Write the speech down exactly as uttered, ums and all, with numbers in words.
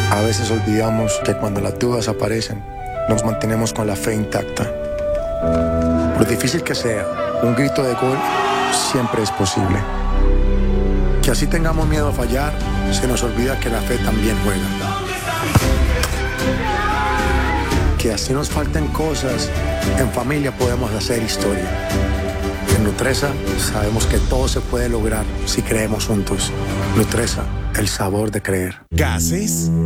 A veces olvidamos que cuando las dudas aparecen, nos mantenemos con la fe intacta. Por difícil que sea, un grito de gol siempre es posible. Que así tengamos miedo a fallar, se nos olvida que la fe también juega. Que así nos falten cosas, en familia podemos hacer historia. En Nutresa sabemos que todo se puede lograr si creemos juntos. Nutresa, el sabor de creer. Gases